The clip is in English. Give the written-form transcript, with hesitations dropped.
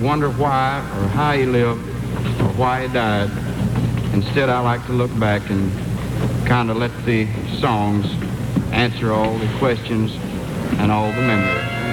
wonder why or how he lived or why he died. Instead, I like to look back and kind of let the songs answer all the questions and all the memories.